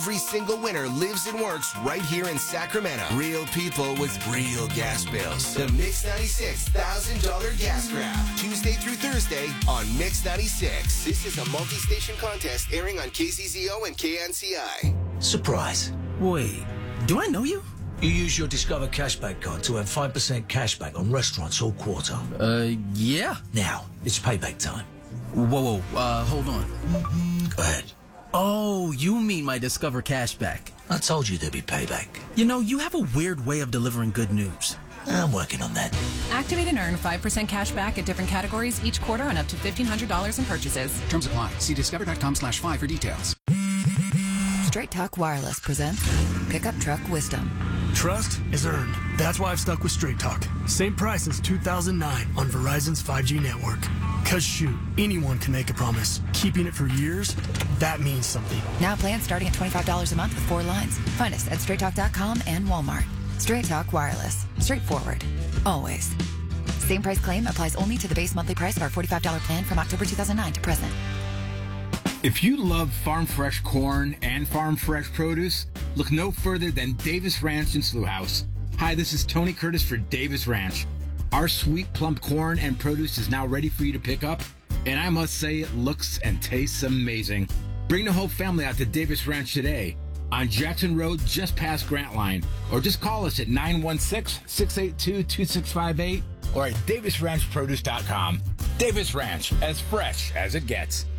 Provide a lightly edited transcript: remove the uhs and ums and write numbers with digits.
Every single winner lives and works right here in Sacramento. Real people with real gas bills. The Mix 96 $1,000 gas grab. Tuesday through Thursday on Mix 96. This is a multi-station contest airing on KCZO and KNCI. Surprise. Wait, do I know you? You use your Discover Cashback card to earn 5% cashback on restaurants all quarter. Yeah. Now, it's payback time. Whoa, hold on. Go ahead. Oh, you mean my Discover Cashback. I told you there'd be payback. You know, you have a weird way of delivering good news. I'm working on that. Activate and earn 5% cash back at different categories each quarter on up to $1,500 in purchases. Terms apply. See discover.com/5 for details. Straight Talk Wireless presents Pickup Truck Wisdom. Trust is earned. That's why I've stuck with Straight Talk. Same price since 2009 on Verizon's 5G network. Cause shoot, anyone can make a promise. Keeping it for years, that means something. Now plans starting at $25 a month with 4 lines. Find us at straighttalk.com and Walmart. Straight Talk Wireless. Straightforward. Always. Same price claim applies only to the base monthly price of our $45 plan from October 2009 to present. If you love farm fresh corn and farm fresh produce, look no further than Davis Ranch and Slough House. Hi, this is Tony Curtis for Davis Ranch. Our sweet plump corn and produce is now ready for you to pick up, and I must say it looks and tastes amazing. Bring the whole family out to Davis Ranch today on Jackson Road just past Grantline, or just call us at 916-682-2658 or at davisranchproduce.com. Davis Ranch, as fresh as it gets.